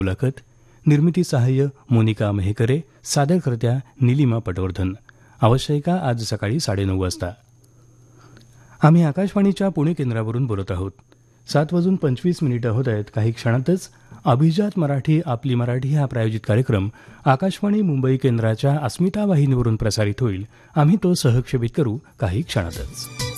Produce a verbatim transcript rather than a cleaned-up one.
मुलाखत. निर्मिती सहाय्य मोनिका मेहकरे. सादरकर्त्या निलिमा पटवर्धन. आवश्यका आज सकाळी साडेनऊ वाजता. आम्ही आकाशवाणीच्या पुणे केंद्रावरून बोलत आहोत. सात वाजून पंचवीस मिनिटं होत आहेत. काही क्षणातच अभिजात मराठी आपली मराठी हा प्रायोजित कार्यक्रम आकाशवाणी मुंबई केंद्राच्या अस्मिता वाहिनीवरून प्रसारित होईल. आम्ही तो सहक्षेपित करू काही क्षणातच.